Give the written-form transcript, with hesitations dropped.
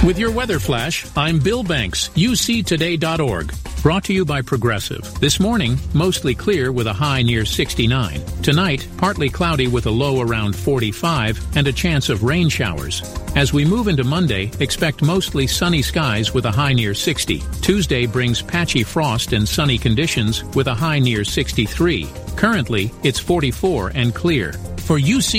With your weather flash, I'm Bill Banks, uctoday.org. Brought to you by Progressive. This morning, mostly clear with a high near 69. Tonight, partly cloudy with a low around 45 and a chance of rain showers. As we move into Monday, expect mostly sunny skies with a high near 60. Tuesday brings patchy frost and sunny conditions with a high near 63. Currently, it's 44 and clear. For UC